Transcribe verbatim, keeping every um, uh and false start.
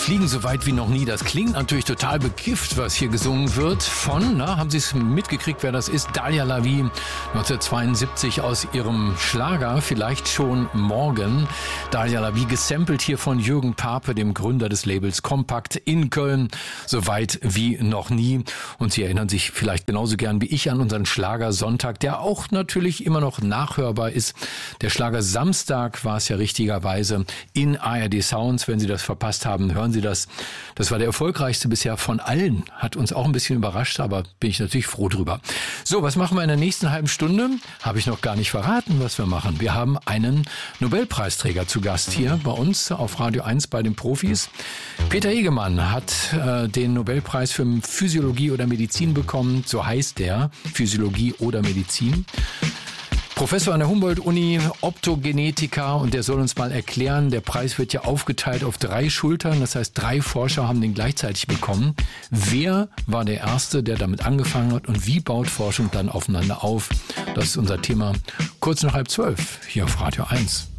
fliegen so weit wie noch nie. Das klingt natürlich total bekifft, was hier gesungen wird. Von, na, haben Sie es mitgekriegt, wer das ist? Dalia Lavi, neunzehnhundertzweiundsiebzig aus ihrem Schlager, vielleicht schon morgen. Dalia Lavi, gesampelt hier von Jürgen Pape, dem Gründer des Labels Kompakt in Köln. So weit wie noch nie. Und Sie erinnern sich vielleicht genauso gern wie ich an unseren Schlagersonntag, der auch natürlich immer noch nachhörbar ist. Der Schlager Samstag war es ja richtigerweise in A R D Sounds. Wenn Sie das verpasst haben, hören Sie das. Das war der erfolgreichste bisher von allen. Hat uns auch ein bisschen überrascht, aber bin ich natürlich froh drüber. So, was machen wir in der nächsten halben Stunde? Habe ich noch gar nicht verraten, was wir machen. Wir haben einen Nobelpreisträger zu Gast hier bei uns auf Radio eins bei den Profis. Peter Egemann hat äh, den Nobelpreis für Physiologie oder Medizin bekommen. So heißt der, Physiologie oder Medizin. Professor an der Humboldt-Uni, Optogenetiker, und der soll uns mal erklären, der Preis wird ja aufgeteilt auf drei Schultern, das heißt, drei Forscher haben den gleichzeitig bekommen. Wer war der Erste, der damit angefangen hat, und wie baut Forschung dann aufeinander auf? Das ist unser Thema kurz nach halb zwölf hier auf Radio eins.